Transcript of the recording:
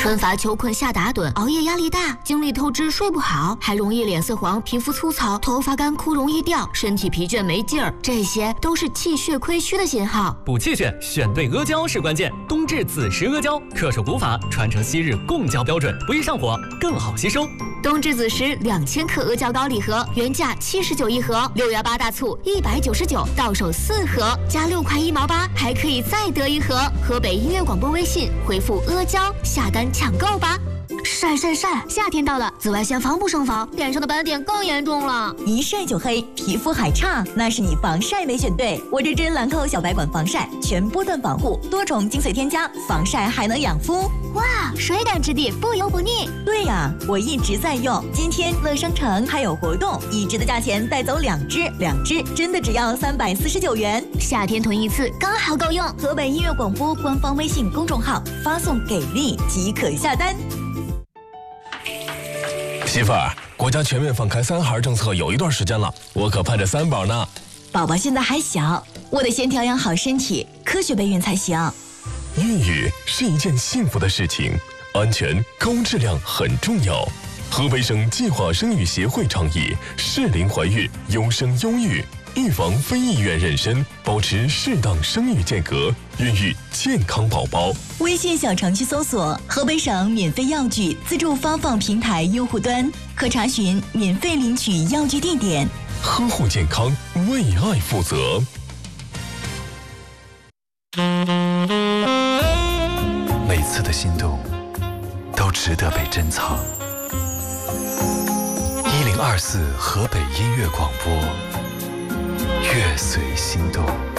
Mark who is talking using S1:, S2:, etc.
S1: 春乏秋困夏打盹，熬夜压力大，精力透支睡不好，还容易脸色黄、皮肤粗糙、头发干枯容易掉，身体疲倦没劲儿，这些都是气血亏虚的信号。
S2: 补气血，选对阿胶是关键。冬至子时阿胶，恪守古法，传承昔日贡胶标准，不易上火，更好吸收。
S1: 冬至子时2000克阿胶膏礼盒，原价79一盒，618大促199，到手4盒，加6块1毛8，还可以再得一盒。河北音乐广播微信回复阿胶下单抢购吧。晒！夏天到了，紫外线防不胜防，脸上的斑点更严重了。
S3: 一晒就黑，皮肤还差，那是你防晒没选对。我这支兰蔻小白管防晒，全波段防护，多重精髓添加，防晒还能养肤。
S1: 哇，水感质地，不油不腻。
S3: 对呀，我一直在用。今天乐商城还有活动，1支的价钱带走2支，2支真的只要349元。
S1: 夏天囤一次刚好够用。
S3: 河北音乐广播官方微信公众号发送给力即可下单。
S4: 媳妇儿，国家全面放开3孩政策有一段时间了，我可盼着3宝呢。
S3: 宝宝现在还小，我得先调养好身体，科学备孕才行。
S4: 孕育是一件幸福的事情，安全高质量很重要。河北省计划生育协会倡议适龄怀孕，优生优育，预防非意愿妊娠，保持适当生育间隔，孕育健康宝宝。
S3: 微信小程序搜索河北省免费药具自助发放平台用户端，可查询免费领取药具地点。
S4: 呵护健康，为爱负责。
S5: 每次的心动都值得被珍藏。1024河北音乐广播，乐随心动。